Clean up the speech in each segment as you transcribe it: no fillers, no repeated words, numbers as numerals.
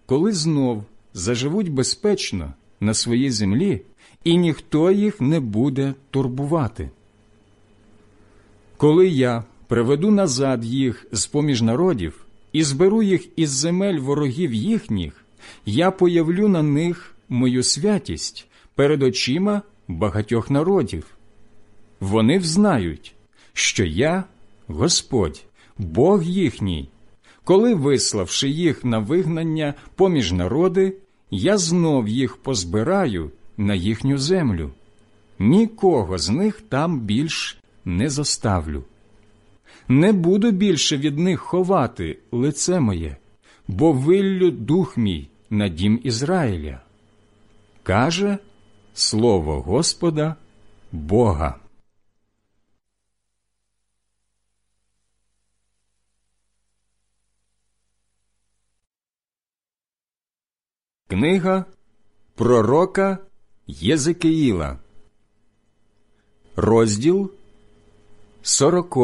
коли знов заживуть безпечно на своїй землі, і ніхто їх не буде турбувати. Коли я приведу назад їх з-поміж народів і зберу їх із земель ворогів їхніх, я появлю на них мою святість перед очима багатьох народів. Вони взнають, що я – Господь, Бог їхній, коли, виславши їх на вигнання поміж народи, я знов їх позбираю на їхню землю. Нікого з них там більш не зоставлю. Не буду більше від них ховати лице моє, бо виллю дух мій на дім Ізраїля. Каже слово Господа Бога. Книга пророка Єзекіїла, розділ 40.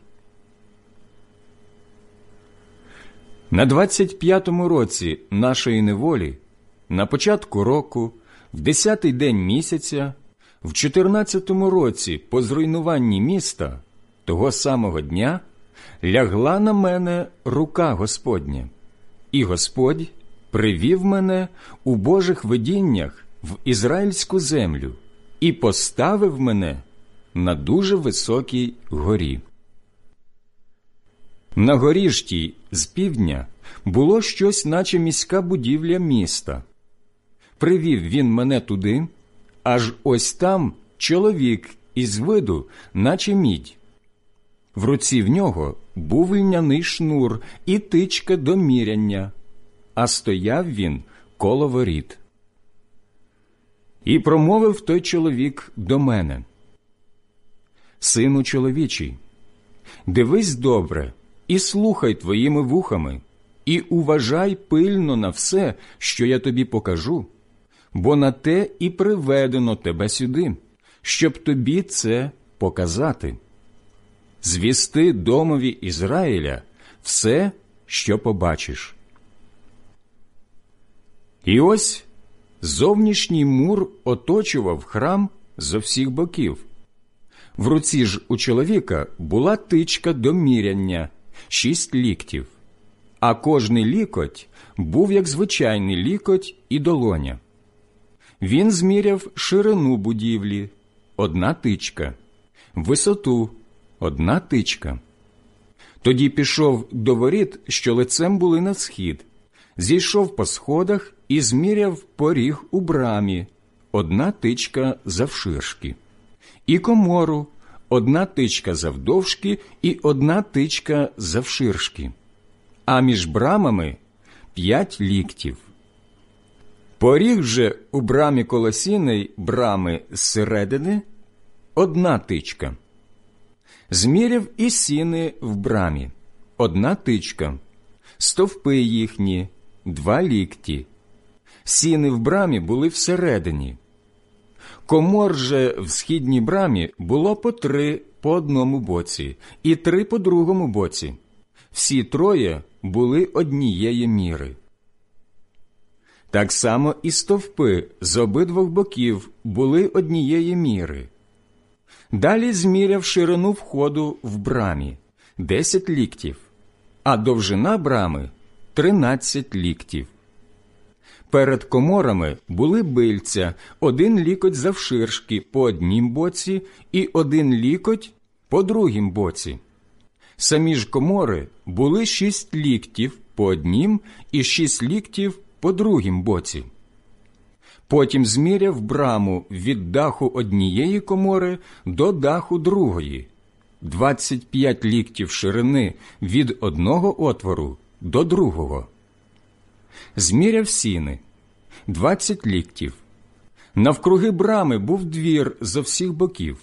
На 25-му році нашої неволі, на початку року, в 10-й день місяця, в 14-му році по зруйнуванні міста, того самого дня, лягла на мене рука Господня, і Господь привів мене у Божих видіннях в ізраїльську землю і поставив мене на дуже високій горі. На горі ж тій з півдня було щось, наче міська будівля міста. Привів він мене туди, аж ось там чоловік із виду, наче мідь. В руці в нього був льняний шнур і тичка до міряння, а стояв він коло воріт. І промовив той чоловік до мене: «Сину чоловічий, дивись добре і слухай твоїми вухами, і уважай пильно на все, що я тобі покажу, бо на те і приведено тебе сюди, щоб тобі це показати. Звісти домові Ізраїля все, що побачиш». І ось зовнішній мур оточував храм зо всіх боків. В руці ж у чоловіка була тичка до міряння, 6 ліктів, а кожний лікоть був як звичайний лікоть і долоня. Він зміряв ширину будівлі – 1 тичка, висоту – 1 тичка. Тоді пішов до воріт, що лицем були на схід, зійшов по сходах і зміряв поріг у брамі – 1 тичка завширшки, і комору – 1 тичка завдовжки і 1 тичка завширшки, а між брамами – 5 ліктів. Поріг же у брамі колосійної брами зсередини – 1 тичка. Зміряв і сіни в брамі – 1 тичка, стовпи їхні – 2 лікті. Сіни в брамі були всередині. Комор же в східній брамі було по 3 по одному боці і 3 по другому боці. Всі 3 були однієї міри. Так само і стовпи з обидвох боків були однієї міри. Далі зміряв ширину входу в брамі – 10 ліктів, а довжина брами – 13 ліктів. Перед коморами були бильця, 1 лікоть завширшки по однім боці і 1 лікоть по другім боці. Самі ж комори були 6 ліктів по однім і 6 ліктів по другім боці. Потім зміряв браму від даху однієї комори до даху другої, 25 ліктів ширини від одного отвору до другого. Зміряв сіни – 20 ліктів. Навкруги брами був двір зо всіх боків.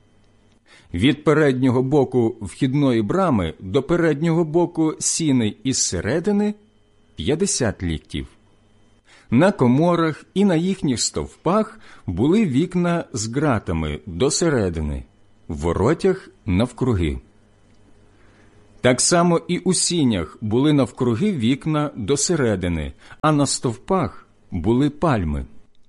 Від переднього боку вхідної брами до переднього боку сіни із середини – 50 ліктів. На коморах і на їхніх стовпах були вікна з ґратами до середини, в воротях навкруги. Так само і у сінях були навкруги вікна до середини, а на стовпах були пальми.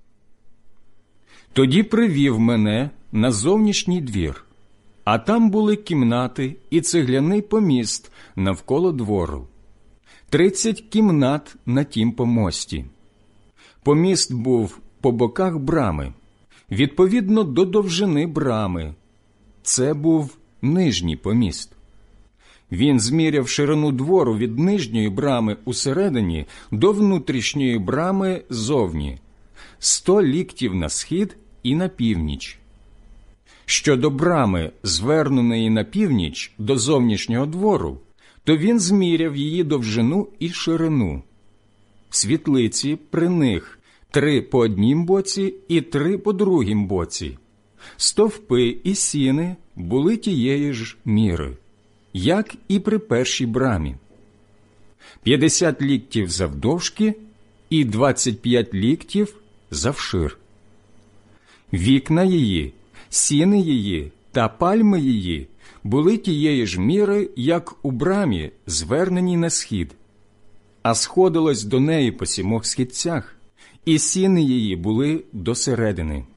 Тоді привів мене на зовнішній двір, а там були кімнати і цегляний поміст навколо двору. 30 кімнат на тім помості. Поміст був по боках брами, відповідно до довжини брами. Це був нижній поміст. Він зміряв ширину двору від нижньої брами усередині до внутрішньої брами зовні, 100 ліктів на схід і на північ. Щодо брами, зверненої на північ до зовнішнього двору, то він зміряв її довжину і ширину. Світлиці при них 3 по однім боці і 3 по другім боці. Стовпи і сіни були тієї ж міри, як і при першій брамі. 50 ліктів завдовжки і 25 ліктів завшир. Вікна її, сіни її та пальми її були тієї ж міри, як у брамі, зверненій на схід, а сходилось до неї по 7 східцях, і сіни її були до середини.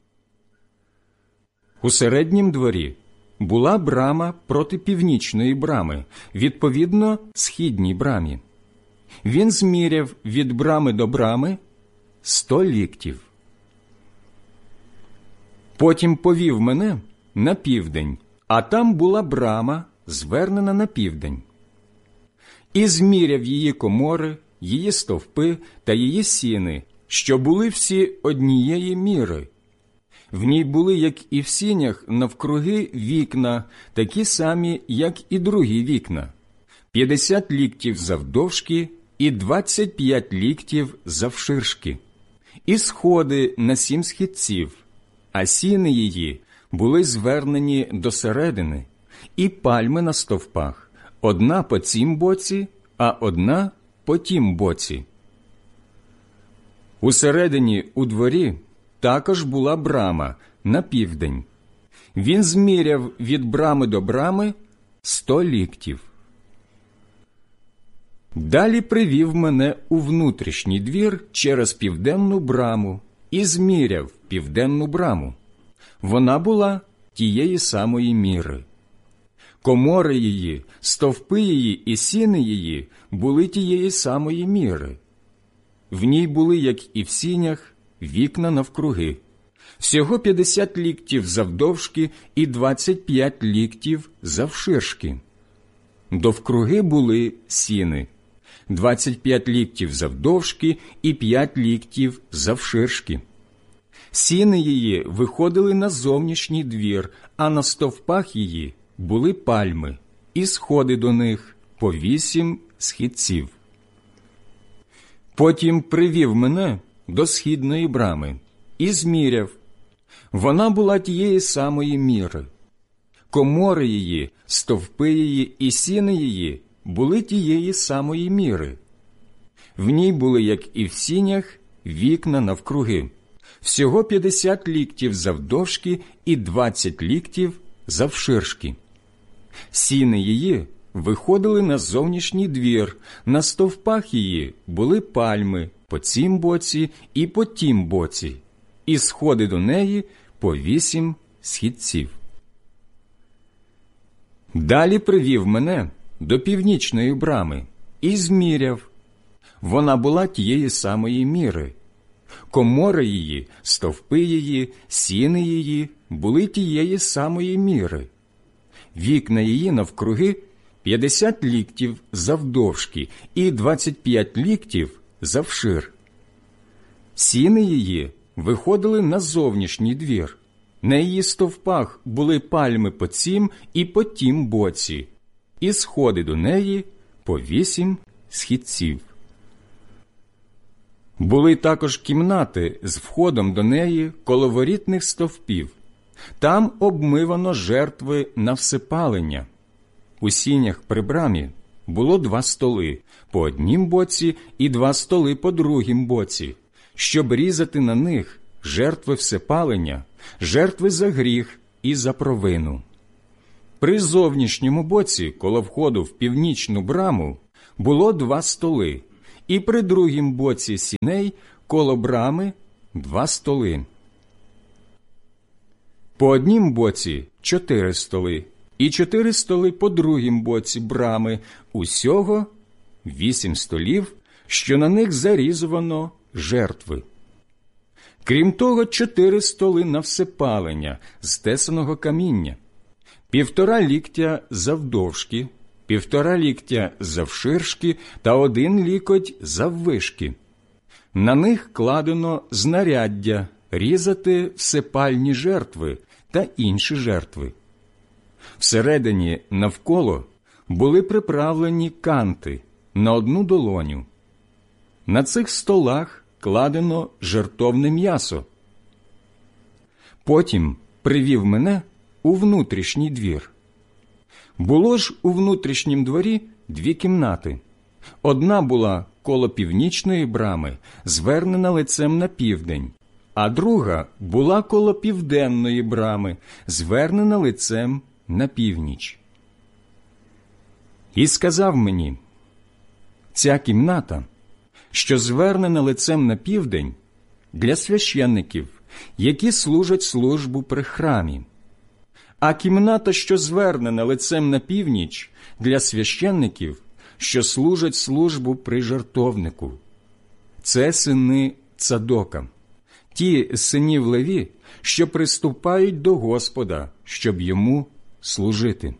У середнім дворі була брама проти північної брами, відповідно східній брамі. Він зміряв від брами до брами 100 ліктів. Потім повів мене на південь, а там була брама, звернена на південь. І зміряв її комори, її стовпи та її сіни, що були всі однієї міри. В ній були, як і в сінях, навкруги вікна, такі самі, як і другі вікна, 50 ліктів завдовжки і 25 ліктів завширшки, і сходи на 7 східців, а сіни її були звернені до середини, і пальми на стовпах, одна по цім боці, а одна по тім боці. Усередині у дворі також була брама на південь. Він зміряв від брами до брами 100 ліктів. Далі привів мене у внутрішній двір через південну браму і зміряв південну браму. Вона була тієї самої міри. Комори її, стовпи її і сіни її були тієї самої міри. В ній були, як і в сінях, вікна навкруги. Всього 50 ліктів завдовжки і 25 ліктів завширшки. Довкруги були сіни, 25 ліктів завдовжки і 5 ліктів завширшки. Сіни її виходили на зовнішній двір, а на стовпах її були пальми, і сходи до них по 8 східців. Потім привів мене до східної брами і зміряв. Вона була тієї самої міри. Комори її, стовпи її і сіни її були тієї самої міри. В ній були, як і в сінях, вікна навкруги. Всього 50 ліктів завдовжки і 20 ліктів завширшки. Сіни її виходили на зовнішній двір, на стовпах її були пальми по цім боці і по тім боці, і сходи до неї по 8 східців. Далі привів мене до північної брами і зміряв. Вона була тієї самої міри. Комори її, стовпи її, сіни її були тієї самої міри. Вікна її навкруги 50 ліктів завдовжки і 25 ліктів завшир. Сіни її виходили на зовнішній двір. На її стовпах були пальми по цім і по тім боці, і сходи до неї по 8 східців. Були також кімнати з входом до неї коло ворітних стовпів. Там обмивано жертви на всепалення. У сінях при брамі було 2 столи по однім боці і 2 столи по другім боці, щоб різати на них жертви всепалення, жертви за гріх і за провину. При зовнішньому боці, коло входу в північну браму, було 2 столи, і при другім боці сіней, коло брами, 2 столи. По однім боці 4 столи, і 4 столи по другім боці брами, усього 8 столів, що на них зарізувано жертви. Крім того, 4 столи на всепалення з тесаного каміння, 1,5 ліктя завдовжки, 1,5 ліктя завширшки та 1 лікоть заввишки. На них кладено знаряддя різати всепальні жертви та інші жертви. Всередині навколо були приправлені канти на 1 долоню. На цих столах кладено жертовне м'ясо. Потім привів мене у внутрішній двір. Було ж у внутрішнім дворі 2 кімнати. Одна була коло північної брами, звернена лицем на південь, а друга була коло південної брами, звернена лицем на північ. І сказав мені: ця кімната, що звернена лицем на південь, для священників, які служать службу при храмі, а кімната, що звернена лицем на північ, для священників, що служать службу при жертовнику. Це сини Цадока, ті з синів Леві, що приступають до Господа, щоб йому служити.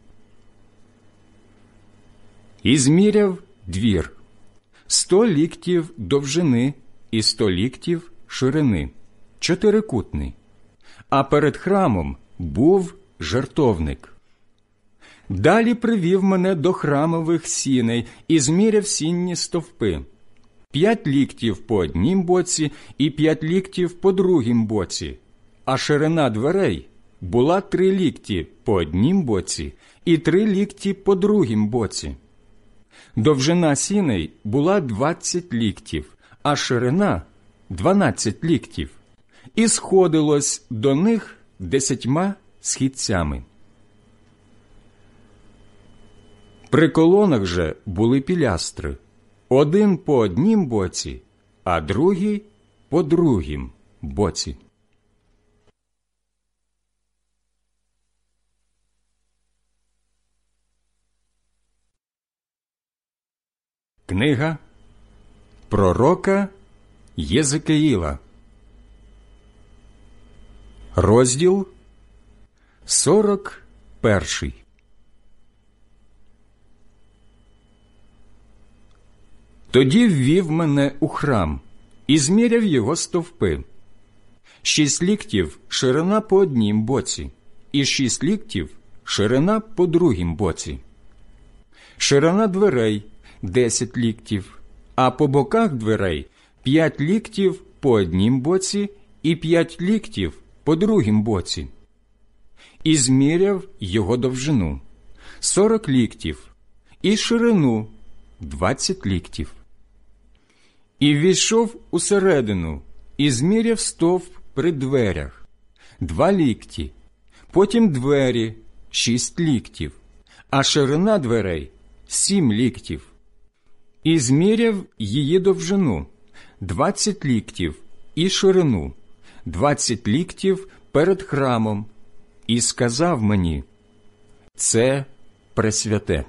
І зміряв двір 100 ліктів довжини і 100 ліктів ширини, 4-кутний, а перед храмом був жертовник. Далі привів мене до храмових сіней і зміряв сінні стовпи, 5 ліктів по однім боці і 5 ліктів по другім боці, а ширина дверей була 3 лікті по однім боці і 3 лікті по другім боці. Довжина сіней була 20 ліктів, а ширина 12 ліктів, і сходилось до них 10 східцями. При колонах же були пілястри, один по однім боці, а другий по другім боці. Книга пророка Єзекіїла, розділ 41. Тоді ввів мене у храм і зміряв його стовпи. 6 ліктів ширина по однім боці, і 6 ліктів ширина по другім боці. Ширина дверей 10 ліктів, а по боках дверей 5 ліктів по однім боці і 5 ліктів по другім боці. І зміряв його довжину 40 ліктів і ширину 20 ліктів. І ввійшов усередину і зміряв стовп при дверях 2 лікті, потім двері 6 ліктів, а ширина дверей 7 ліктів. І зміряв її довжину 20 ліктів і ширину 20 ліктів перед храмом, і сказав мені: це пресвяте.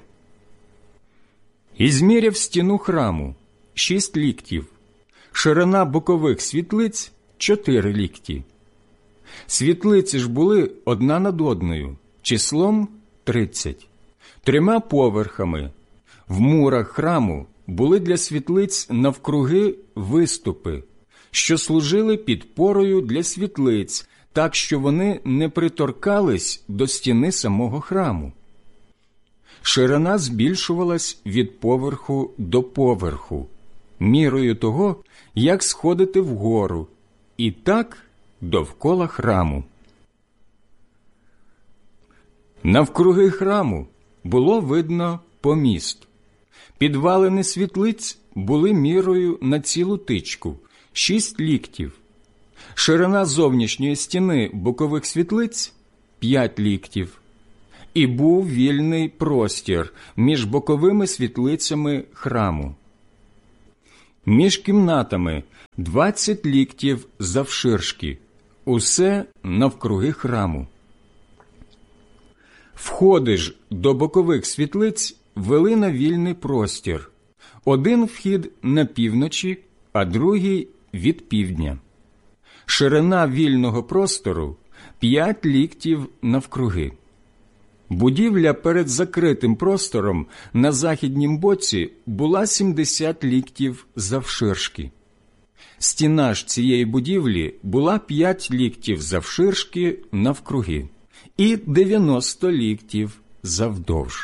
І зміряв стіну храму 6 ліктів, ширина бокових світлиць 4 лікті. Світлиці ж були одна над одною, числом 30, 3 поверхами. В мурах храму були для світлиць навкруги виступи, що служили підпорою для світлиць, так що вони не приторкались до стіни самого храму. Ширина збільшувалась від поверху до поверху, мірою того, як сходити вгору, і так довкола храму. Навкруги храму було видно поміст. Підвалини світлиць були мірою на цілу тичку – 6 ліктів. Ширина зовнішньої стіни бокових світлиць – 5 ліктів. і був вільний простір між боковими світлицями храму. Між кімнатами 20 ліктів завширшки, усе навкруги храму. Входи ж до бокових світлиць вели на вільний простір. Один вхід на півночі, а другий від півдня. Ширина вільного простору 5 ліктів навкруги. Будівля перед закритим простором на західнім боці була 70 ліктів завширшки. Стіна ж цієї будівлі була 5 ліктів завширшки навкруги і 90 ліктів завдовж.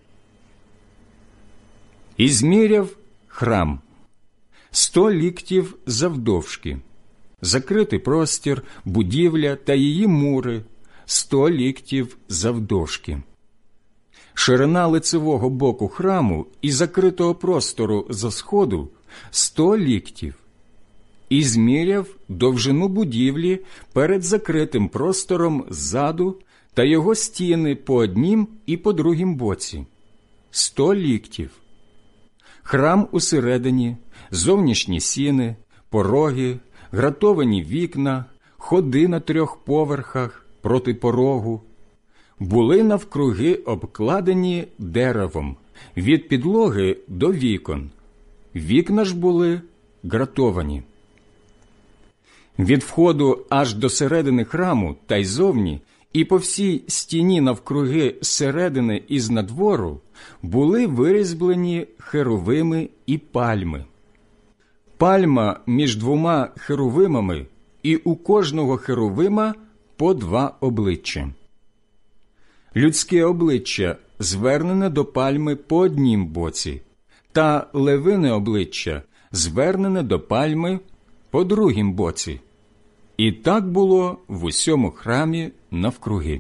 І зміряв храм 100 ліктів завдовжки, закритий простір, будівля та її мури 100 ліктів завдовжки. Ширина лицевого боку храму і закритого простору за сходу 100 ліктів. І зміряв довжину будівлі перед закритим простором ззаду та його стіни по однім і по другім боці 100 ліктів. Храм усередині, зовнішні сіни, пороги, гратовані вікна, ходи на 3 поверхах проти порогу були навкруги обкладені деревом від підлоги до вікон. Вікна ж були гратовані. Від входу аж до середини храму та й зовні, і по всій стіні навкруги середини і знадвору були вирізблені херовими і пальми. Пальма між 2 херовимами, і у кожного херовима по 2 обличчя. Людське обличчя звернене до пальми по однім боці, та левине обличчя звернене до пальми по другім боці. І так було в усьому храмі навкруги.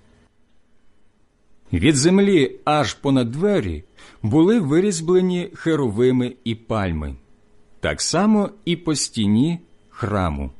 Від землі аж понад двері були вирізблені херовими і пальми, так само і по стіні храму.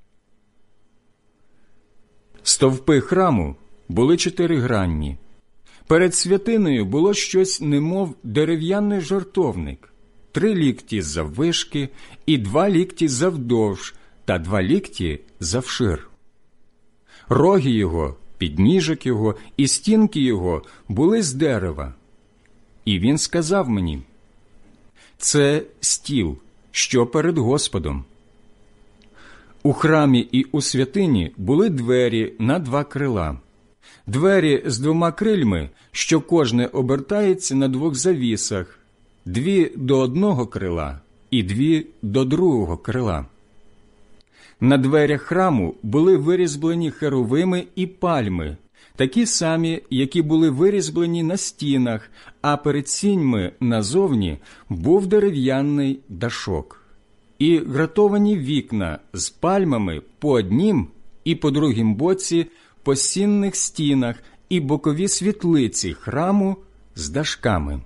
Стовпи храму були 4-гранні. Перед святиною було щось немов дерев'яний жертовник, 3 лікті заввишки і 2 лікті завдовж та 2 лікті завшир. Роги його, підніжок його і стінки його були з дерева. І він сказав мені: «Це стіл, що перед Господом». У храмі і у святині були двері на 2 крила. Двері з 2 крильми, що кожне обертається на 2 завісах, 2 до одного крила і 2 до другого крила. На дверях храму були вирізблені херовими і пальми, такі самі, які були вирізблені на стінах, а перед сіньми назовні був дерев'яний дашок. І гратовані вікна з пальмами по однім і по другім боці по сінних стінах і бокові світлиці храму з дашками.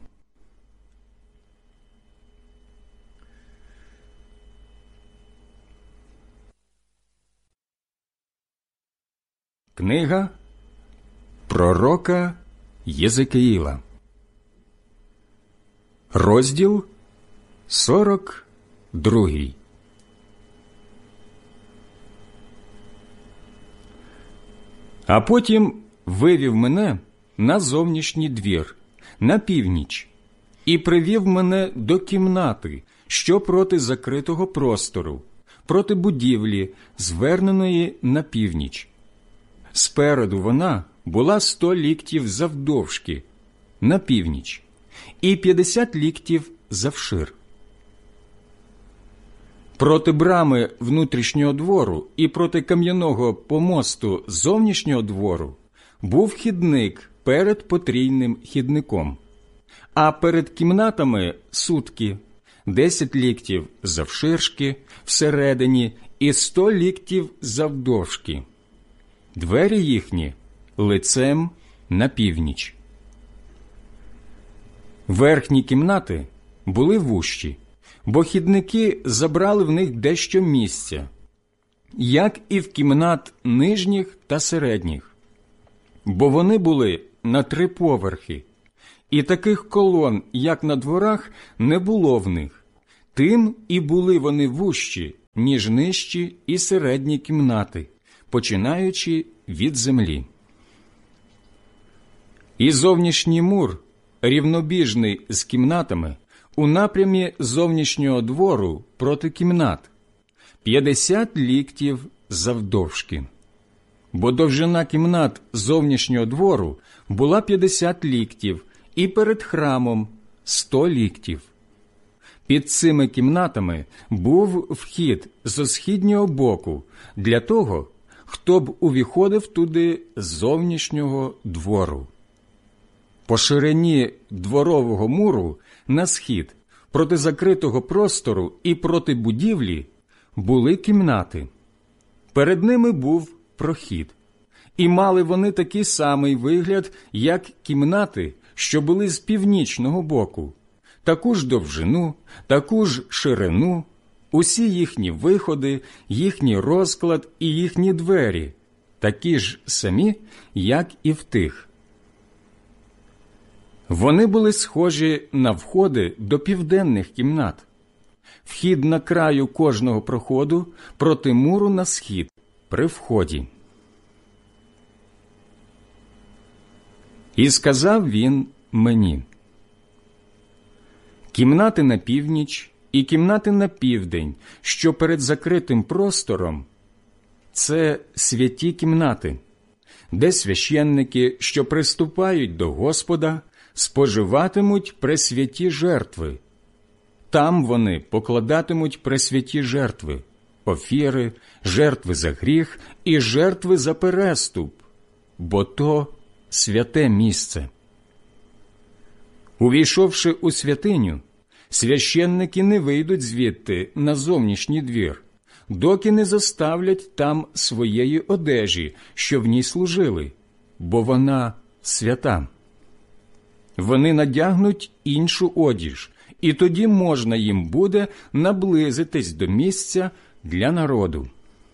Книга пророка Єзекіїла, розділ 42. А потім вивів мене на зовнішній двір, на північ, і привів мене до кімнати, що проти закритого простору, проти будівлі, зверненої на північ. Спереду вона була 100 ліктів завдовжки, на північ, і 50 ліктів завшир. Проти брами внутрішнього двору і проти кам'яного помосту зовнішнього двору був хідник перед потрійним хідником, а перед кімнатами сутки, 10 ліктів завширшки всередині і 100 ліктів завдовжки. Двері їхні лицем на північ. Верхні кімнати були вужчі, бо хідники забрали в них дещо місця, як і в кімнат нижніх та середніх, бо вони були на 3 поверхи, і таких колон, як на дворах, не було в них. Тим і були вони вужчі, ніж нижчі і середні кімнати, починаючи від землі. І зовнішній мур, рівнобіжний з кімнатами, у напрямі зовнішнього двору проти кімнат, 50 ліктів завдовжки. Бо довжина кімнат зовнішнього двору була 50 ліктів, і перед храмом 100 ліктів. Під цими кімнатами був вхід зо східнього боку для того, хто б увіходив туди з зовнішнього двору. По ширині дворового муру на схід, проти закритого простору і проти будівлі, були кімнати. Перед ними був прохід. І мали вони такий самий вигляд, як кімнати, що були з північного боку, таку ж довжину, таку ж ширину, усі їхні виходи, їхній розклад і їхні двері, такі ж самі, як і в тих. Вони були схожі на входи до південних кімнат. Вхід на краю кожного проходу проти муру на схід при вході. І сказав він мені: кімнати на північ і кімнати на південь, що перед закритим простором, це святі кімнати, де священники, що приступають до Господа, споживатимуть пресвяті жертви. Там вони покладатимуть пресвяті жертви, офіри, жертви за гріх і жертви за переступ, бо то святе місце. Увійшовши у святиню, священники не вийдуть звідти на зовнішній двір, доки не зоставлять там своєї одежі, що в ній служили, бо вона свята. Вони надягнуть іншу одіж, і тоді можна їм буде наблизитись до місця для народу.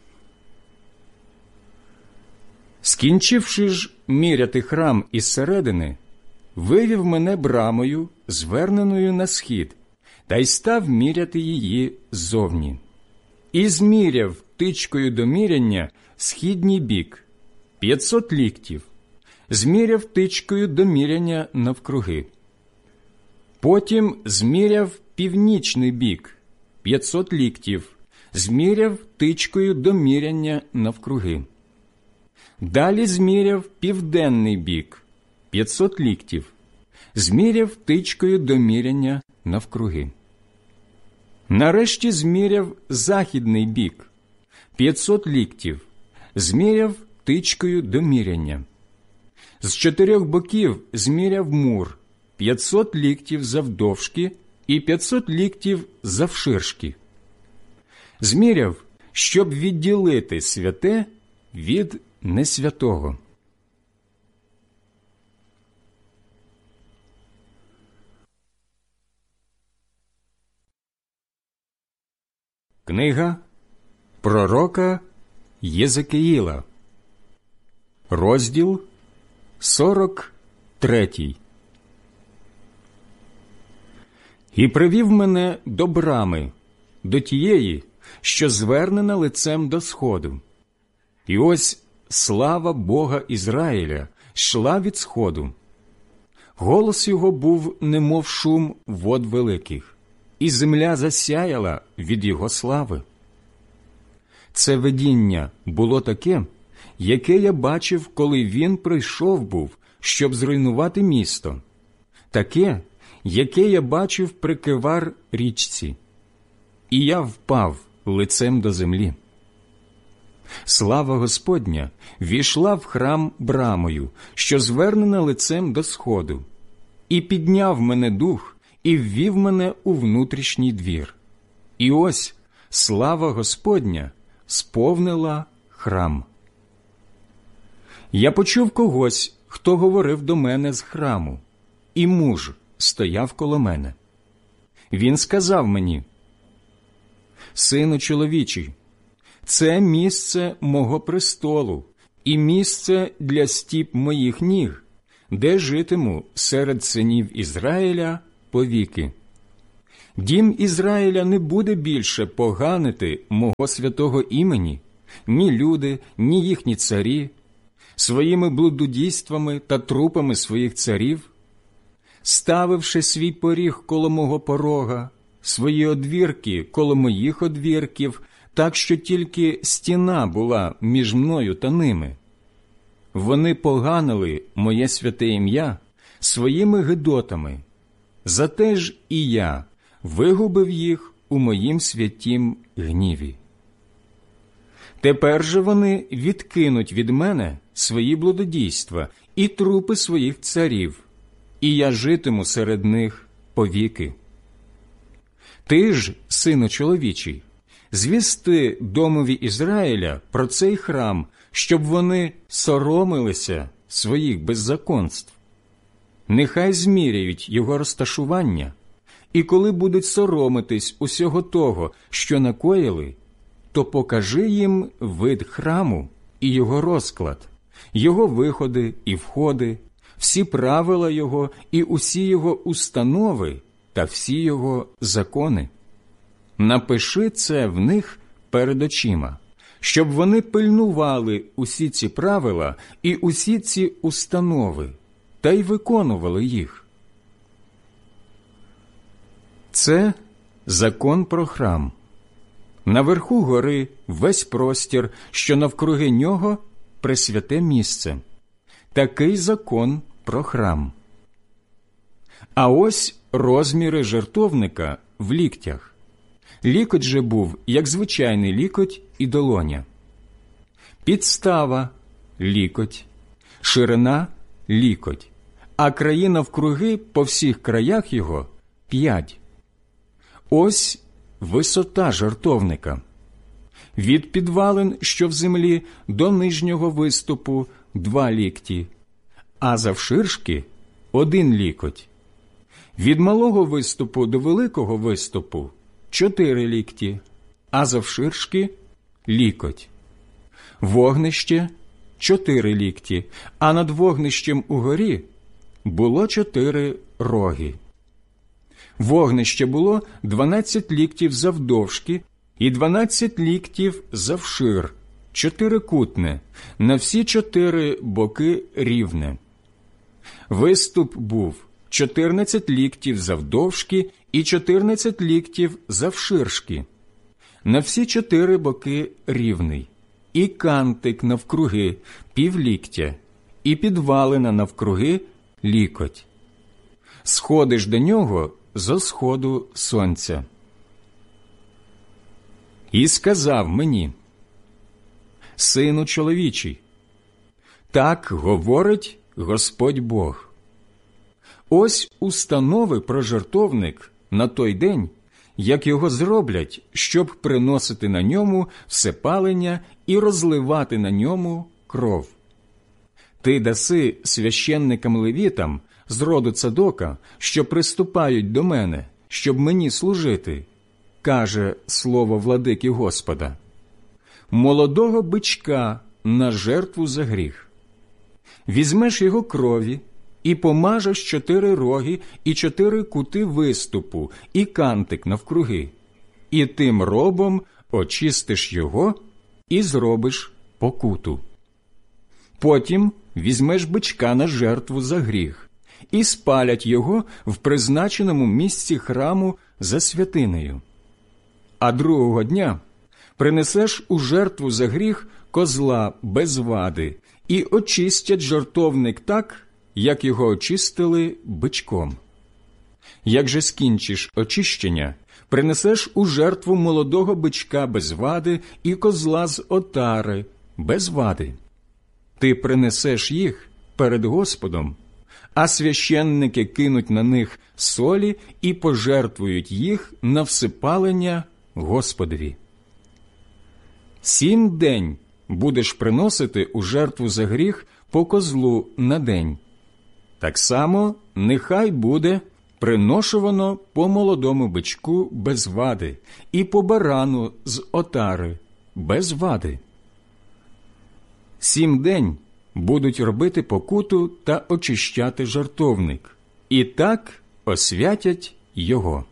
Скінчивши ж міряти храм із середини, вивів мене брамою, зверненою на схід, та й став міряти її ззовні. І зміряв тичкою до міряння східній бік, 500 ліктів, зміряв тичкою до міряння навкруги. Потім зміряв північний бік, 500 ліктів, зміряв тичкою до міряння навкруги. Далі зміряв південний бік, 500 ліктів, зміряв тичкою до міряння навкруги. Нарешті зміряв західний бік, 500 ліктів, зміряв тичкою до міряння. З 4 боків зміряв мур, 500 ліктів завдовжки і 500 ліктів завширшки. Зміряв, щоб відділити святе від несвятого. Книга пророка Єзекіїла, розділ 43. І привів мене до брами, до тієї, що звернена лицем до сходу. І ось слава Бога Ізраїля йшла від сходу. Голос його був немов шум вод великих, і земля засяяла від його слави. Це видіння було таке, яке я бачив, коли він прийшов був, щоб зруйнувати місто, таке, яке я бачив при Кевар річці. І я впав лицем до землі. Слава Господня війшла в храм брамою, що звернена лицем до сходу, і підняв мене дух, і ввів мене у внутрішній двір. І ось слава Господня сповнила храм. Я почув когось, хто говорив до мене з храму, і муж стояв коло мене. Він сказав мені: «Сину чоловічий, це місце мого престолу і місце для стіп моїх ніг, де житиму серед синів Ізраїля повіки. Дім Ізраїля не буде більше поганити мого святого імені, ні люди, ні їхні царі, своїми блудодійствами та трупами своїх царів, ставивши свій поріг коло мого порога, свої одвірки коло моїх одвірків, так що тільки стіна була між мною та ними. Вони поганили моє святе ім'я своїми гидотами, зате ж і я вигубив їх у моїм святім гніві. Тепер же вони відкинуть від мене свої блудодійства і трупи своїх царів, і я житиму серед них повіки. Ти ж, сину чоловічий, звісти домові Ізраїля про цей храм, щоб вони соромилися своїх беззаконств. Нехай зміряють його розташування, і коли будуть соромитись усього того, що накоїли, то покажи їм вид храму і його розклад, його виходи і входи, всі правила його і усі його установи та всі його закони. Напиши це в них перед очима, щоб вони пильнували усі ці правила і усі ці установи, та й виконували їх. Це закон про храм. Наверху гори весь простір, що навкруги нього – пресвяте місце. Такий закон про храм. А ось розміри жертовника в ліктях. Лікоть же був, як звичайний лікоть і долоня. Підстава – лікоть, ширина – лікоть, а краї навкруги по всіх краях його – 5. Ось висота жертовника. Від підвалин, що в землі, до нижнього виступу 2 лікті, а завширшки 1 лікоть. Від малого виступу до великого виступу 4 лікті, а завширшки лікоть. Вогнище 4 лікті, а над вогнищем угорі було 4 роги. Вогнище було 12 ліктів завдовжки і 12 ліктів завшир, 4-кутне, на всі 4 боки рівне. Виступ був 14 ліктів завдовжки і 14 ліктів завширшки, на всі 4 боки рівний, і кантик навкруги півліктя, і підвалина навкруги лікоть. Сходиш до нього зо сходу сонця. І сказав мені: Сину чоловічий, так говорить Господь Бог. Ось установи про жертовник на той день, як його зроблять, щоб приносити на ньому всепалення і розливати на ньому кров. Ти даси священникам-левітам з роду Цадока, що приступають до мене, щоб мені служити, каже слово владики Господа, молодого бичка на жертву за гріх. Візьмеш його крові і помажеш 4 роги і 4 кути виступу і кантик навкруги, і тим робом очистиш його і зробиш покуту. Потім візьмеш бичка на жертву за гріх і спалять його в призначеному місці храму за святинею. А другого дня принесеш у жертву за гріх козла без вади і очистять жертовник так, як його очистили бичком. Як же скінчиш очищення, принесеш у жертву молодого бичка без вади і козла з отари без вади. Ти принесеш їх перед Господом, а священники кинуть на них солі і пожертвують їх на всипалення Господові. 7 день будеш приносити у жертву за гріх по козлу на день. Так само нехай буде приношувано по молодому бичку без вади і по барану з отари без вади. 7 день будуть робити покуту та очищати жертовник, і так освятять його.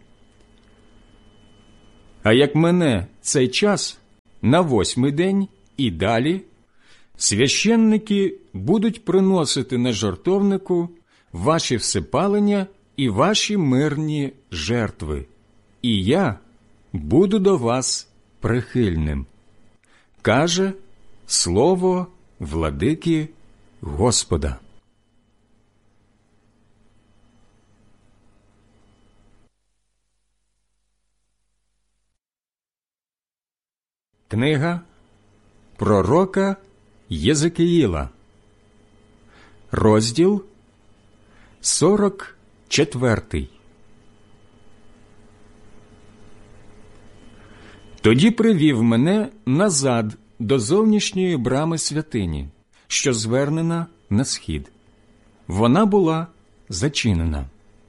А як мине цей час, на 8-й день і далі, священники будуть приносити на жертовнику ваші всепалення і ваші мирні жертви, і я буду до вас прихильним, каже слово владики Господа. Книга пророка Єзекіїла, розділ 44. Тоді привів мене назад до зовнішньої брами святині, що звернена на схід. Вона була зачинена.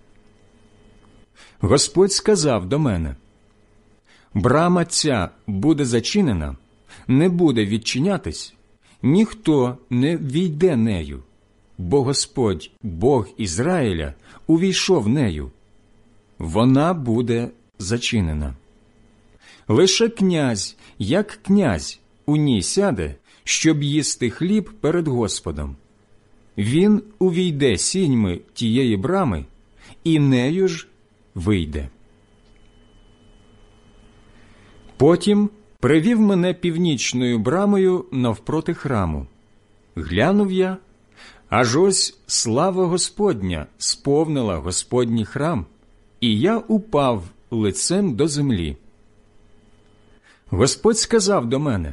Господь сказав до мене: «Брама ця буде зачинена, не буде відчинятись, ніхто не війде нею, бо Господь, Бог Ізраїля, увійшов нею. Вона буде зачинена. Лише князь, як князь, у ній сяде, щоб їсти хліб перед Господом. Він увійде сіньми тієї брами, і нею ж вийде». Потім привів мене північною брамою навпроти храму. Глянув я, аж ось слава Господня сповнила Господній храм, і я упав лицем до землі. Господь сказав до мене: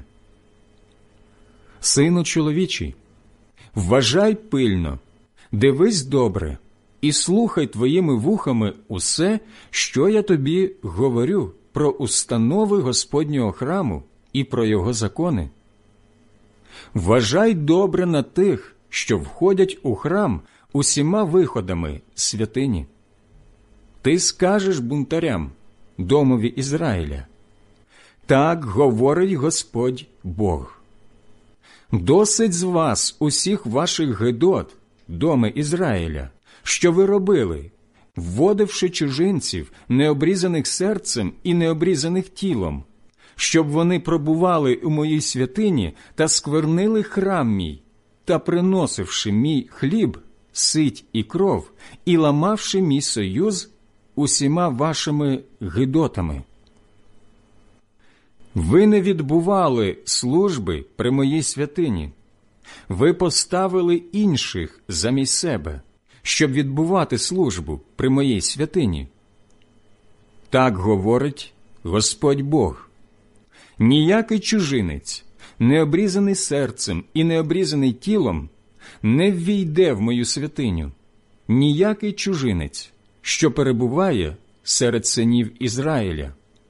«Сину чоловічий, вважай пильно, дивись добре і слухай твоїми вухами усе, що я тобі говорю про установи Господнього храму і про його закони. Вважай добре на тих, що входять у храм усіма виходами святині. Ти скажеш бунтарям, домові Ізраїля: так говорить Господь Бог. Досить з вас усіх ваших гидот, доми Ізраїля, що ви робили, вводивши чужинців, необрізаних серцем і необрізаних тілом, щоб вони пробували у моїй святині та сквернили храм мій, та приносивши мій хліб, сить і кров, і ламавши мій союз усіма вашими гидотами. Ви не відбували служби при моїй святині. Ви поставили інших замість себе, щоб відбувати службу при моїй святині. Так говорить Господь Бог. Ніякий чужинець, не обрізаний серцем і не обрізаний тілом, не ввійде в мою святиню. Ніякий чужинець, що перебуває серед синів Ізраїля.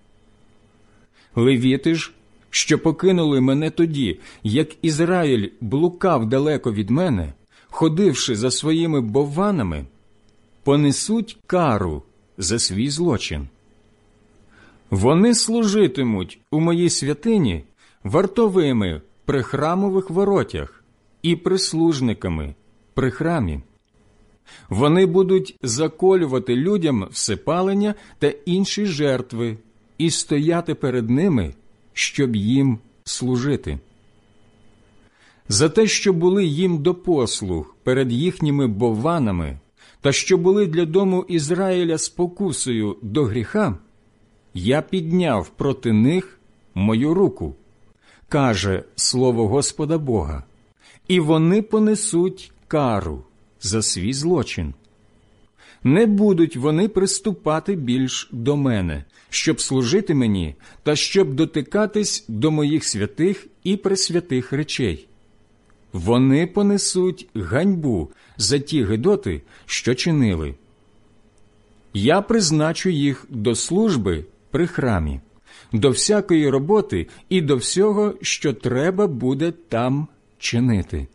Левіти ж, що покинули мене тоді, як Ізраїль блукав далеко від мене, ходивши за своїми бовванами, понесуть кару за свій злочин. Вони служитимуть у моїй святині вартовими при храмових воротях і прислужниками при храмі. Вони будуть заколювати людям всепалення та інші жертви і стояти перед ними, щоб їм служити. За те, що були їм до послуг перед їхніми бовванами, та що були для дому Ізраїля спокусою до гріха, я підняв проти них мою руку, каже слово Господа Бога, і вони понесуть кару за свій злочин. Не будуть вони приступати більш до мене, щоб служити мені та щоб дотикатись до моїх святих і пресвятих речей. Вони понесуть ганьбу за ті гидоти, що чинили. Я призначу їх до служби при храмі, до всякої роботи і до всього, що треба буде там чинити.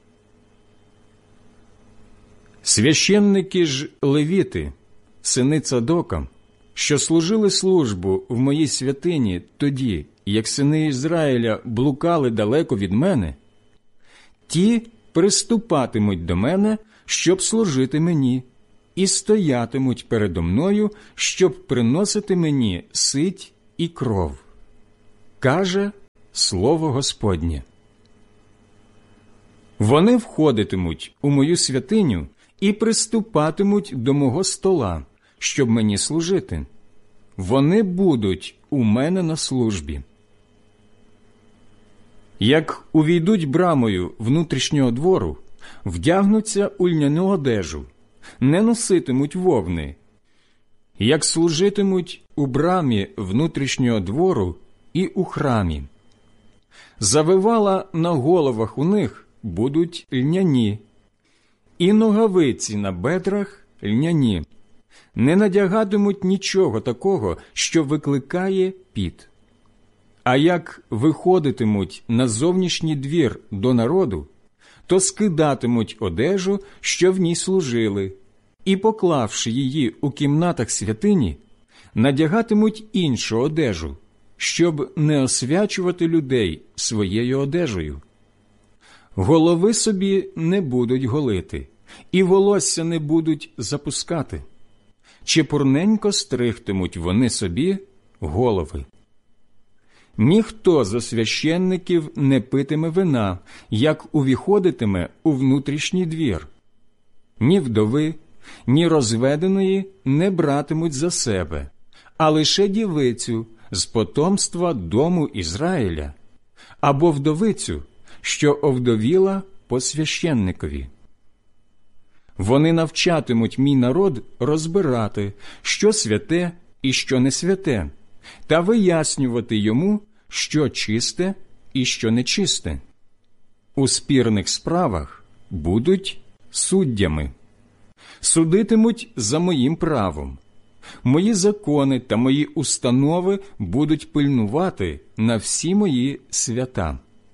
Священники ж левіти, сини Цадока, що служили службу в моїй святині тоді, як сини Ізраїля блукали далеко від мене, ті приступатимуть до мене, щоб служити мені, і стоятимуть передо мною, щоб приносити мені сить і кров. Каже слово Господнє. Вони входитимуть у мою святиню і приступатимуть до мого стола, щоб мені служити. Вони будуть у мене на службі. Як увійдуть брамою внутрішнього двору, вдягнуться у льняну одежу, не носитимуть вовни. Як служитимуть у брамі внутрішнього двору і у храмі. Завивала на головах у них будуть льняні, і ногавиці на бедрах льняні. Не надягатимуть нічого такого, що викликає піт. А як виходитимуть на зовнішній двір до народу, то скидатимуть одежу, що в ній служили, і, поклавши її у кімнатах святині, надягатимуть іншу одежу, щоб не освячувати людей своєю одежею. Голови собі не будуть голити, і волосся не будуть запускати. Чепурненько стригтимуть вони собі голови. Ніхто зо священників не питиме вина, як увіходитиме у внутрішній двір. Ні вдови, ні розведеної не братимуть за себе, а лише дівицю з потомства дому Ізраїля, або вдовицю, що овдовіла по священникові. Вони навчатимуть мій народ розбирати, що святе і що не святе, та вияснювати йому, що чисте і що нечисте. У спірних справах будуть суддями. Судитимуть за моїм правом. Мої закони та мої установи будуть пильнувати на всі мої свята.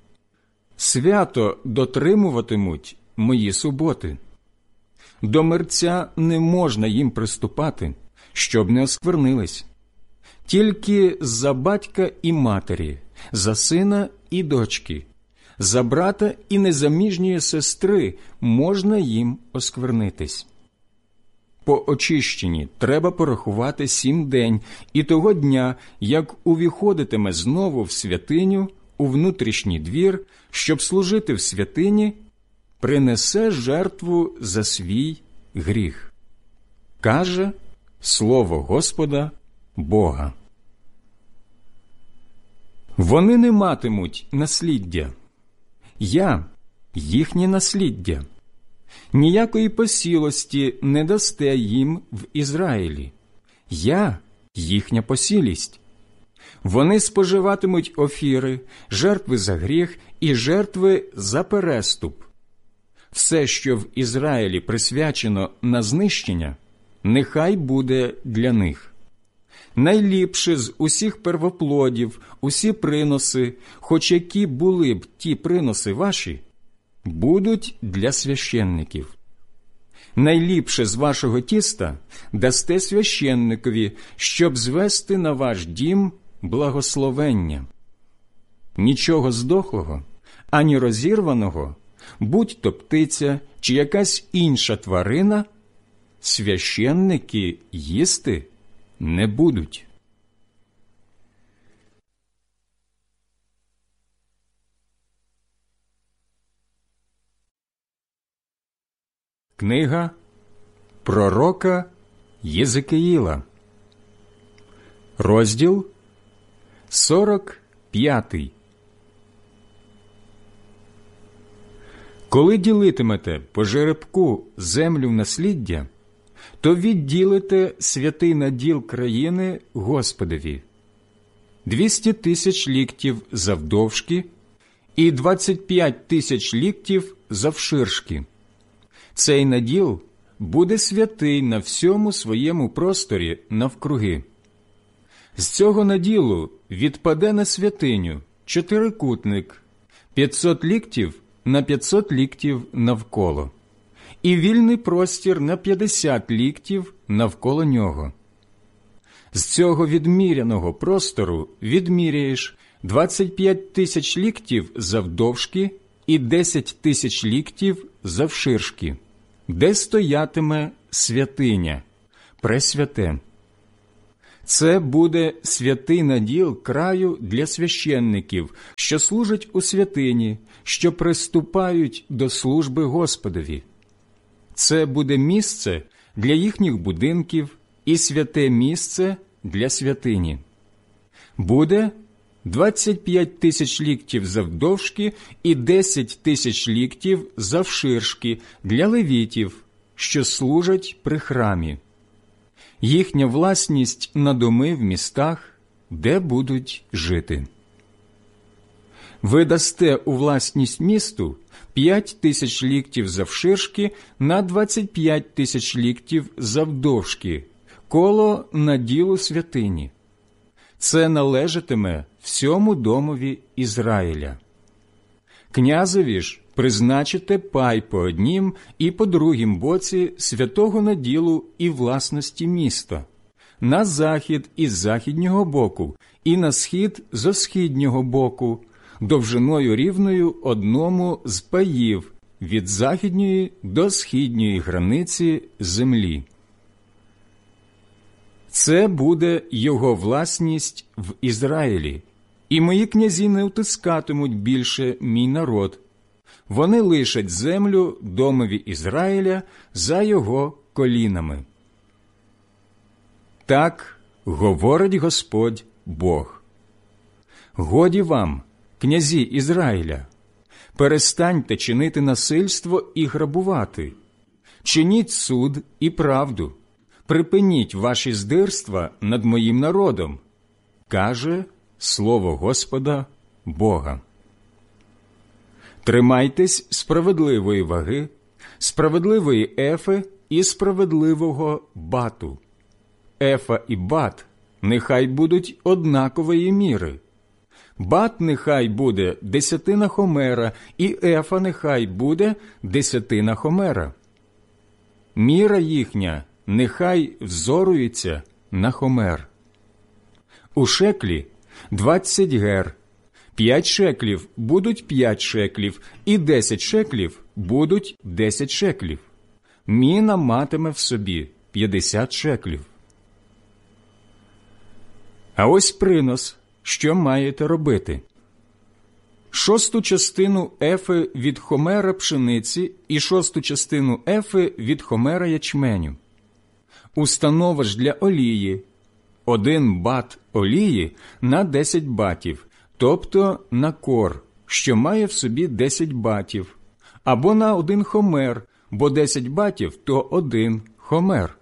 Свято дотримуватимуть мої суботи. До мерця не можна їм приступати, щоб не осквернились. Тільки за батька і матері, за сина і дочки, за брата і незаміжньої сестри можна їм осквернитись. По очищенні треба порахувати 7 день, і того дня, як увіходитиме знову в святиню, у внутрішній двір, щоб служити в святині, принесе жертву за свій гріх. Каже слово Господа Бога. Вони не матимуть насліддя. Я – їхнє насліддя. Ніякої посілості не дасте їм в Ізраїлі. Я – їхня посілість. Вони споживатимуть офіри, жертви за гріх і жертви за переступ. Все, що в Ізраїлі присвячено на знищення, нехай буде для них. Найліпше з усіх первоплодів, усі приноси, хоч які були б ті приноси ваші, будуть для священників. Найліпше з вашого тіста дасте священникові, щоб звести на ваш дім благословення. Нічого здохлого, ані розірваного, будь-то птиця чи якась інша тварина, священники їсти не будуть. Книга пророка Єзекиїла, розділ 45. Коли ділитимете по жеребку землю в насліддя, то відділите святий наділ країни Господові 200 тисяч ліктів завдовжки і 25 тисяч ліктів завширшки. Цей наділ буде святий на всьому своєму просторі навкруги. З цього наділу відпаде на святиню чотирикутник 500 ліктів на 500 ліктів навколо, і вільний простір на 50 ліктів навколо нього. З цього відміряного простору відміряєш 25 тисяч ліктів завдовжки і 10 тисяч ліктів завширшки, де стоятиме святиня, пресвяте. Це буде святий наділ краю для священників, що служать у святині, що приступають до служби Господові. Це буде місце для їхніх будинків і святе місце для святині. Буде 25 тисяч ліктів завдовжки і 10 тисяч ліктів завширшки для левітів, що служать при храмі. Їхня власність на доми в містах, де будуть жити. Ви дасте у власність місту 5 тисяч ліктів завширшки на 25 тисяч ліктів завдовжки, коло наділу святині. Це належатиме всьому домові Ізраїля. Князеві ж призначите пай по однім і по другім боці святого наділу і власності міста, на захід із західнього боку і на схід зо східнього боку, довжиною рівною одному з паїв від західньої до східньої границі землі. Це буде його власність в Ізраїлі, і мої князі не утискатимуть більше мій народ. Вони лишать землю домові Ізраїля за його колінами. Так говорить Господь Бог. Годі вам, князі Ізраїля, перестаньте чинити насильство і грабувати, чиніть суд і правду, припиніть ваші здирства над моїм народом, каже слово Господа Бога. Тримайтесь справедливої ваги, справедливої ефи і справедливого бату. Ефа і бат нехай будуть однакової міри. Бат нехай буде 10 хомера, і ефа нехай буде 10 хомера. Міра їхня нехай взорується на хомер. У шеклі 20 гер, 5 шеклів будуть 5 шеклів, і 10 шеклів будуть 10 шеклів. Міна матиме в собі 50 шеклів. А ось принос, що маєте робити. 1/6 частину ефи від хомера пшениці і 1/6 частину ефи від хомера ячменю. Установа ж для олії. 1 бат олії на 10 батів, тобто на кор, що має в собі 10 батів, або на 1 хомер, бо 10 батів – то 1 хомер.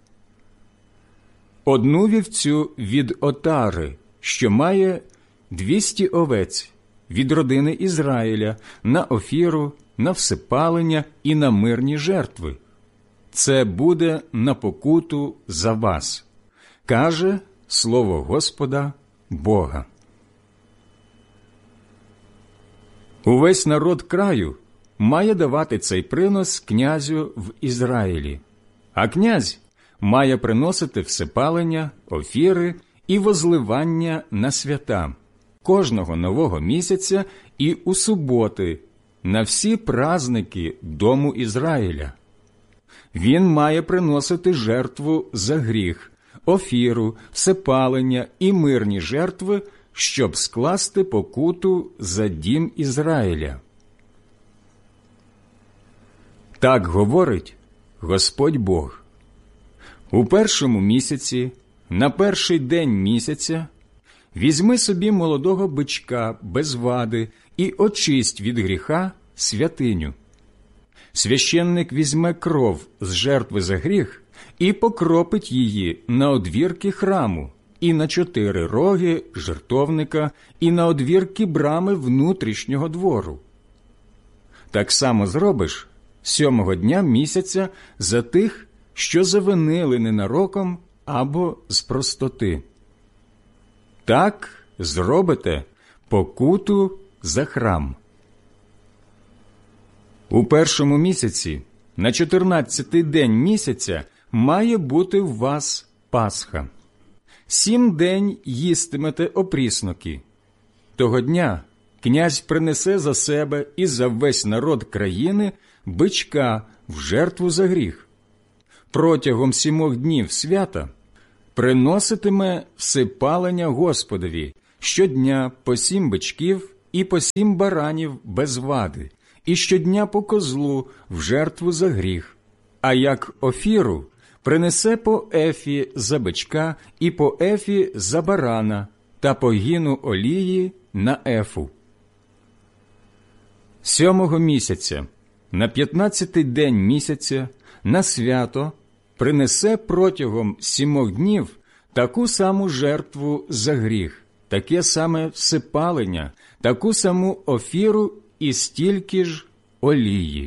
1 вівцю від отари, що має 200 овець, від родини Ізраїля, на офіру, на всепалення і на мирні жертви. Це буде на покуту за вас, каже слово Господа Бога. Увесь народ краю має давати цей принос князю в Ізраїлі, а князь має приносити всепалення, офіри і возливання на свята, кожного нового місяця і у суботи, на всі праздники дому Ізраїля. Він має приносити жертву за гріх, офіру, всепалення і мирні жертви, щоб скласти покуту за дім Ізраїля. Так говорить Господь Бог. У першому місяці, на перший день місяця, візьми собі молодого бичка без вади і очисть від гріха святиню. Священник візьме кров з жертви за гріх і покропить її на одвірки храму, і на 4 роги жертовника, і на одвірки брами внутрішнього двору. Так само зробиш 7-го дня місяця за тих, що завинили ненароком або з простоти. Так зробите покуту за храм. У першому місяці, на 14-й день місяця, має бути в вас Пасха. 7 день їстимете опрісноки. Того дня князь принесе за себе і за весь народ країни бичка в жертву за гріх. Протягом 7 днів свята приноситиме всепалення Господові щодня по 7 бичків і по 7 баранів без вади, і щодня по козлу в жертву за гріх. А як офіру принесе по ефі за бичка і по ефі за барана та по гіну олії на ефу. 7-го місяця, на 15-й день місяця, на свято принесе протягом 7 днів таку саму жертву за гріх, таке саме всепалення, таку саму офіру і стільки ж олії.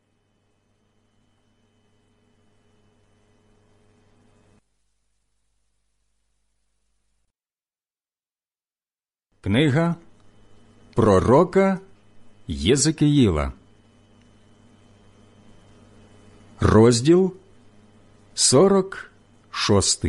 Книга пророка Єзекіїла, розділ 46.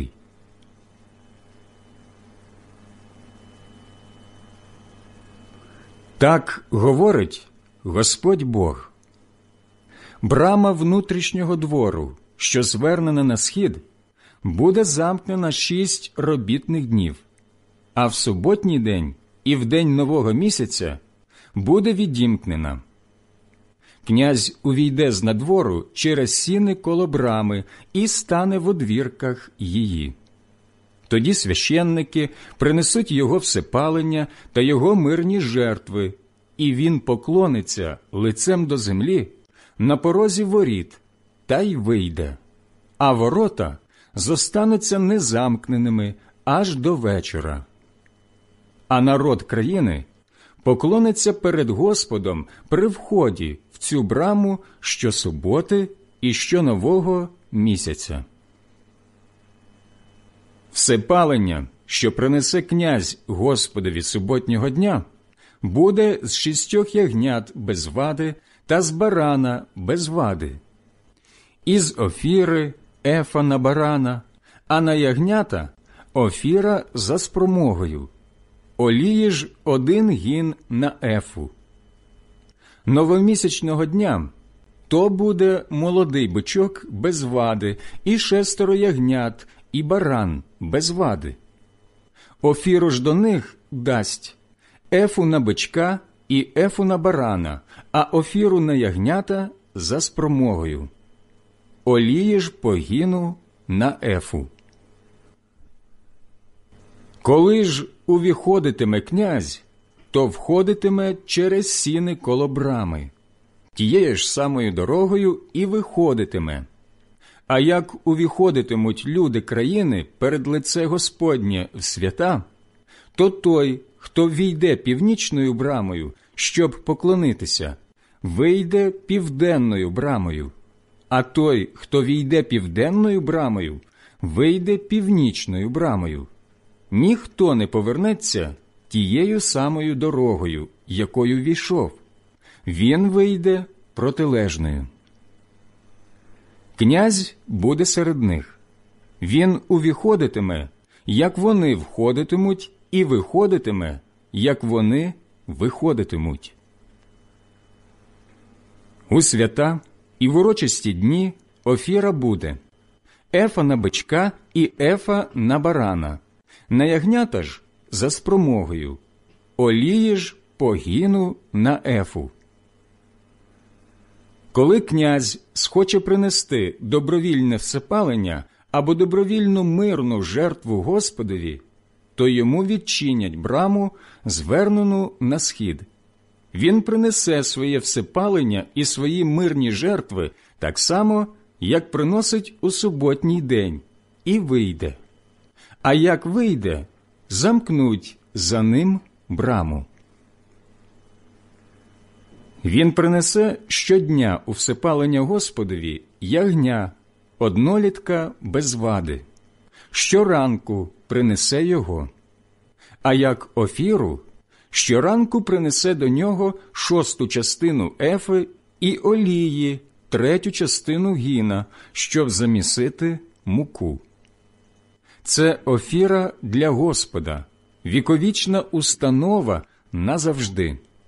Так говорить Господь Бог. Брама внутрішнього двору, що звернена на схід, буде замкнена 6 робітних днів, а в суботній день і в день нового місяця буде відімкнена. Князь увійде з надвору через сіни коло брами і стане в одвірках її. Тоді священники принесуть його всепалення та його мирні жертви, і він поклониться лицем до землі на порозі воріт та й вийде, а ворота зостануться незамкненими аж до вечора. А народ країни поклониться перед Господом при вході в цю браму щосуботи і щонового місяця. Всепалення, що принесе князь Господові суботнього дня, буде з 6 ягнят без вади та з барана без вади. Із офіри ефа на барана, а на ягнята офіра за спромогою. Олії ж 1 гін на ефу. Новомісячного дня то буде молодий бичок без вади, і 6 ягнят, і баран без вади. Офіру ж до них дасть ефу на бичка і ефу на барана, а офіру на ягнята за спромогою. Олії ж по гіну на ефу. Коли ж увіходитиме князь, то входитиме через сіни коло брами, тією ж самою дорогою і виходитиме. А як увіходитимуть люди країни перед лице Господнє в свята, то той, хто війде північною брамою, щоб поклонитися, вийде південною брамою, а той, хто війде південною брамою, вийде північною брамою. Ніхто не повернеться тією самою дорогою, якою війшов. Він вийде протилежною. Князь буде серед них. Він увіходитиме, як вони входитимуть, і виходитиме, як вони виходитимуть. У свята і в урочисті дні офіра буде ефа на бичка і ефа на барана, на ягнята ж за спромогою, олії ж по гіну на ефу. Коли князь схоче принести добровільне всепалення або добровільну мирну жертву Господові, то йому відчинять браму, звернену на схід. Він принесе своє всепалення і свої мирні жертви так само, як приносить у суботній день, і вийде. А як вийде, замкнуть за ним браму. Він принесе щодня у всепалення Господові ягня, однолітка без вади. Щоранку принесе його. А як офіру, щоранку принесе до нього 6 частину ефи і олії, 3 частину гіна, щоб замісити муку. Це офіра для Господа, віковічна установа назавжди.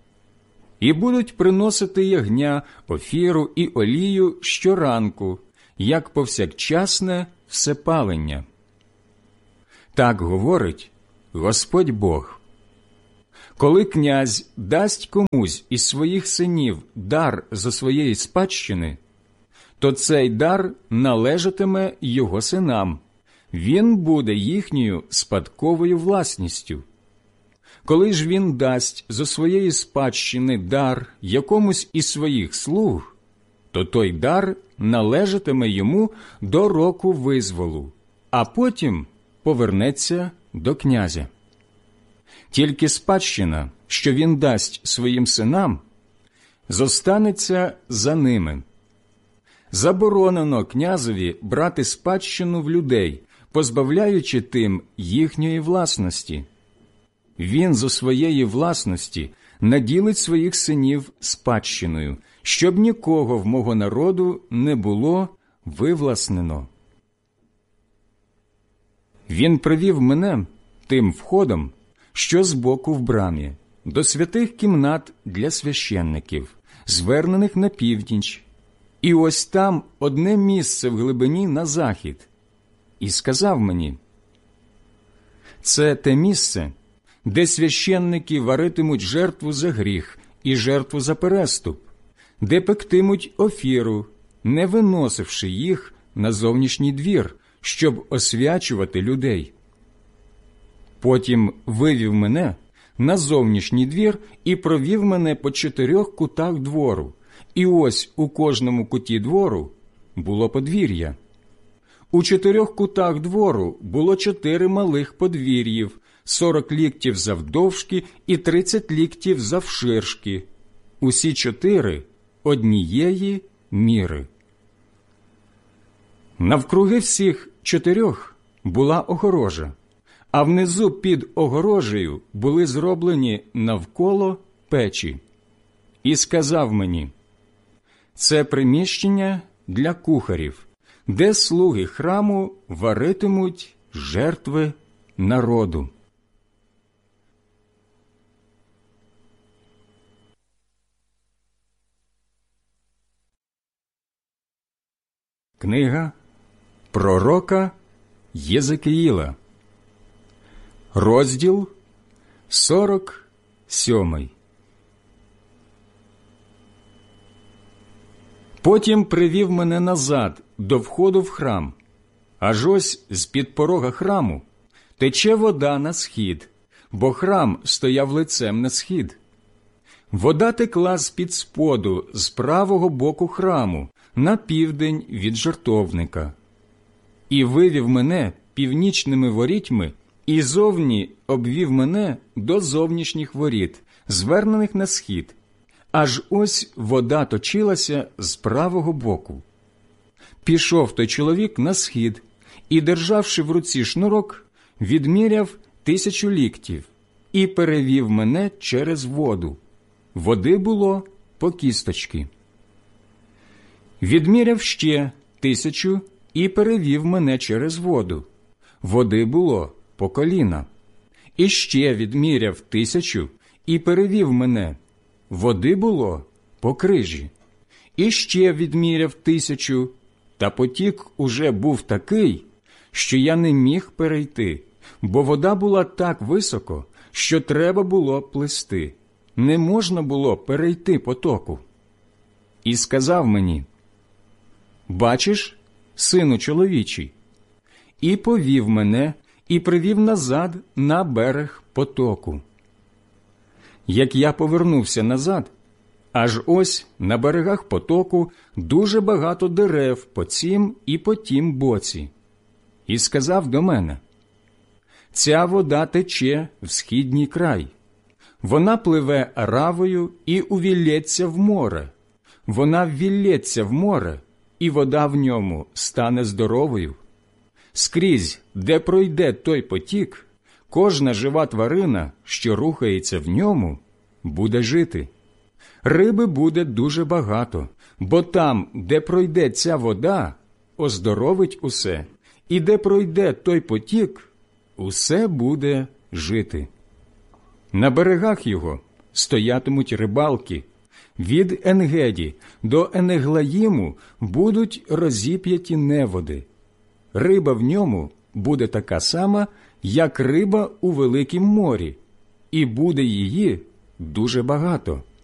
і будуть приносити ягня, офіру і олію щоранку, як повсякчасне всепалення. Так говорить Господь Бог. Коли князь дасть комусь із своїх синів дар зо своєї спадщини, то цей дар належатиме його синам, він буде їхньою спадковою власністю. Коли ж він дасть зо своєї спадщини дар якомусь із своїх слуг, то той дар належатиме йому до року визволу, а потім повернеться до князя. Тільки спадщина, що він дасть своїм синам, зостанеться за ними. Заборонено князеві брати спадщину в людей, позбавляючи тим їхньої власності. Він зо своєї власності наділить своїх синів спадщиною, щоб нікого в мого народу не було вивласнено. Він привів мене тим входом, що збоку в брамі, до святих кімнат для священників, звернених на північ, і ось там одне місце в глибині на захід. І сказав мені: це те місце, де священники варитимуть жертву за гріх і жертву за переступ, де пектимуть офіру, не виносивши їх на зовнішній двір, щоб освячувати людей. Потім вивів мене на зовнішній двір і провів мене по 4 кутах двору, і ось у кожному куті двору було подвір'я. У 4 кутах двору було 4 малих подвір'їв, 40 ліктів завдовжки і 30 ліктів завширшки, усі 4 однієї міри. Навкруги всіх 4 була огорожа, а внизу під огорожею були зроблені навколо печі. І сказав мені: це приміщення для кухарів, де слуги храму варитимуть жертви народу. Книга пророка Єзекіїла, розділ 47. Потім привів мене назад до входу в храм. Аж ось з-під порога храму тече вода на схід, бо храм стояв лицем на схід. Вода текла з-під споду, з правого боку храму, на південь від жертовника. І вивів мене північними ворітьми, і зовні обвів мене до зовнішніх воріт, звернених на схід. Аж ось вода точилася з правого боку. Пішов той чоловік на схід і, державши в руці шнурок, відміряв 1000 ліктів і перевів мене через воду. Води було по кісточки. Відміряв ще 1000 і перевів мене через воду. Води було по коліна. І ще відміряв 1000 і перевів мене. Води було по крижі. І ще відміряв 1000, та потік уже був такий, що я не міг перейти, бо вода була так високо, що треба було плисти. Не можна було перейти потоку. І сказав мені: бачиш, сину чоловічий? І повів мене, і привів назад на берег потоку. Як я повернувся назад, аж ось на берегах потоку дуже багато дерев по цім і по тім боці. І сказав до мене: ця вода тече в східній край. Вона пливе Аравою і увілється в море. Вона ввілється в море, і вода в ньому стане здоровою. Скрізь, де пройде той потік, кожна жива тварина, що рухається в ньому, буде жити. Риби буде дуже багато, бо там, де пройде ця вода, оздоровить усе, і де пройде той потік, усе буде жити. На берегах його стоятимуть рибалки, Від Енгеді до Енеглаїму будуть розіп'яті неводи. Риба в ньому буде така сама, як риба у великім морі, і буде її дуже багато.